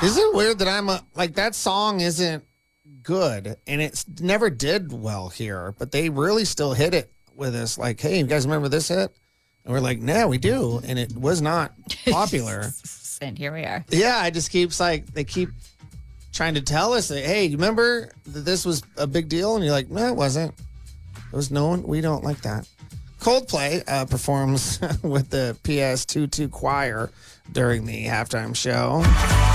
Isn't it weird that I'm like that song isn't good and it never did well here, but they really still hit it with us. Like, hey, you guys remember this hit? And we're like, no, we do, and it was not popular. And here we are. Yeah, it just keeps they keep trying to tell us that, hey, you remember that this was a big deal? And you're like, no, it wasn't. It was known. We don't like that. Coldplay performs with the PS22 choir during the halftime show.